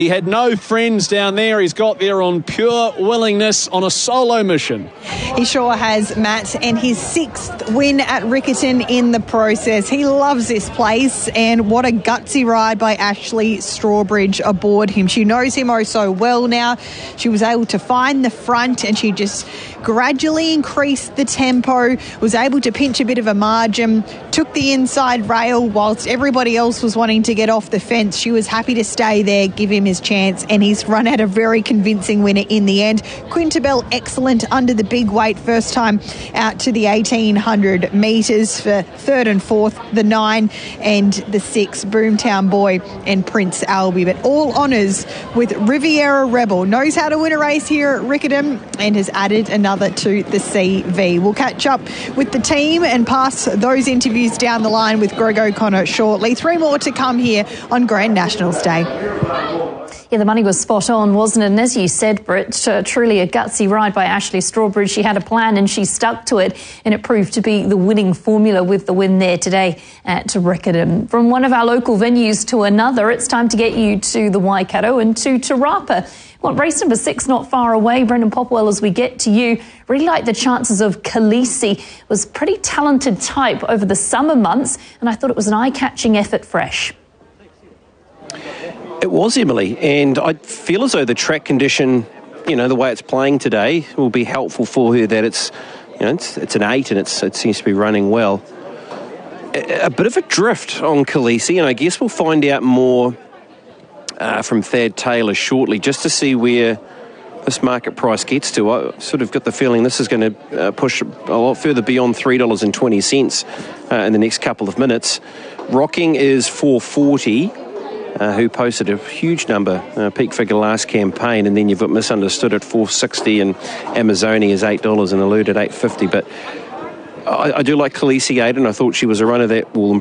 He had no friends down there. He's got there on pure willingness on a solo mission. He sure has, Matt, and his 6th win at Riccarton in the process. He loves this place, and what a gutsy ride by Ashley Strawbridge aboard him. She knows him oh so well now. She was able to find the front, and she just gradually increased the tempo, was able to pinch a bit of a margin, took the inside rail whilst everybody else was wanting to get off the fence. She was happy to stay there, give him his chance, and he's run out a very convincing winner in the end. Quintabel excellent under the big weight, first time out to the 1800 metres for 3rd and 4th, the 9 and the 6, Boomtown Boy and Prince Albie. But all honours with Riviera Rebel. Knows how to win a race here at Riccarton and has added another to the CV. We'll catch up with the team and pass those interviews down the line with Greg O'Connor shortly. 3 more to come here on Grand Nationals Day. Yeah, the money was spot on, wasn't it? And as you said, Britt, truly a gutsy ride by Ashley Strawbridge. She had a plan and she stuck to it, and it proved to be the winning formula with the win there today at Riccarton. From one of our local venues to another, it's time to get you to the Waikato and to Te Rapa. Well, race number 6 not far away. Brendan Popwell, as we get to you, really like the chances of Khaleesi. Was pretty talented type over the summer months, and I thought it was an eye-catching effort fresh. It was, Emily, and I feel as though the track condition, the way it's playing today, will be helpful for her. That it's an 8 and it seems to be running well. A bit of a drift on Khaleesi, and I guess we'll find out more from Thad Taylor shortly, just to see where this market price gets to. I sort of got the feeling this is going to push a lot further beyond $3.20 in the next couple of minutes. Rocking is $4.40. Who posted a huge number, peak figure last campaign, and then you've got Misunderstood at $4.60 and Amazonie is $8 and Elude at $8.50. But I do like Khaleesi, Aidan. I thought she was a runner that will